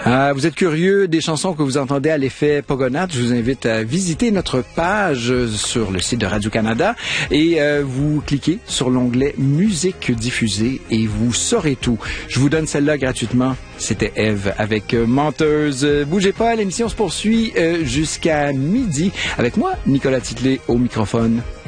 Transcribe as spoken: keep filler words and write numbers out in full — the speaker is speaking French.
Euh, vous êtes curieux des chansons que vous entendez à l'effet Pogonath? Je vous invite à visiter notre page sur le site de Radio-Canada et euh, vous cliquez sur l'onglet Musique diffusée et vous saurez tout. Je vous donne celle-là gratuitement. C'était Eve avec euh, Menteuse. Euh, bougez pas, l'émission se poursuit euh, jusqu'à midi avec moi, Nicolas Titley, au microphone.